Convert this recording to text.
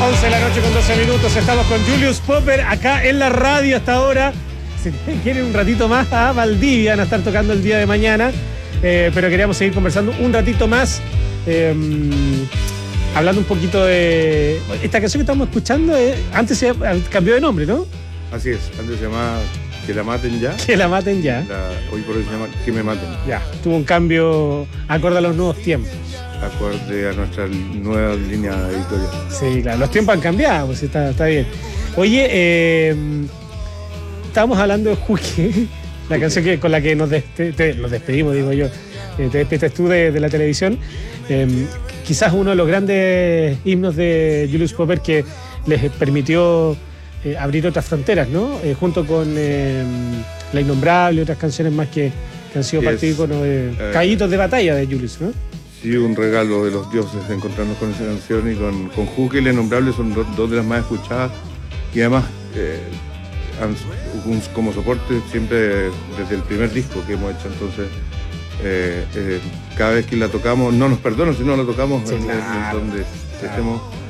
11 de la noche con 12 minutos. Estamos con Julius Popper acá en la radio hasta ahora. Si quieren un ratito más a Valdivia, van a estar tocando el día de mañana. Pero queríamos seguir conversando un ratito más. Hablando un poquito de... Esta canción que estamos escuchando, antes se cambió de nombre, ¿no? Así es, antes se llamaba Que la maten ya. Que la maten ya. Hoy por hoy se llama Que me maten. Ya, tuvo un cambio acorde a los nuevos tiempos. Acorde a nuestra nueva línea editorial. Sí, claro, los tiempos han cambiado, pues está bien. Oye, estábamos hablando de Juque, la canción con la que nos despedimos, digo yo. Te despides tú de la televisión. Quizás uno de los grandes himnos de Julius Popper que les permitió abrir otras fronteras, ¿no? Junto con La Innombrable y otras canciones más que han sido parte ícono de caídos de batalla de Julius, ¿no? Sí, un regalo de los dioses de encontrarnos con esa canción, y con Juque y La Innombrable son dos de las más escuchadas, y además como soporte siempre desde el primer disco que hemos hecho. Entonces cada vez que la tocamos no nos perdonan si no la tocamos, sí, claro, donde estemos.